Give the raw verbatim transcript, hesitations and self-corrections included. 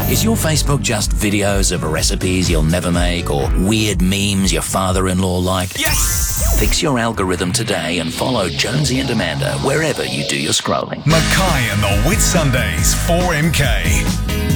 Is your Facebook just videos of recipes you'll never make or weird memes your father-in-law like? Yes! Fix your algorithm today and follow Jonesy and Amanda wherever you do your scrolling. Mackay and the Whit Sundays, four M K.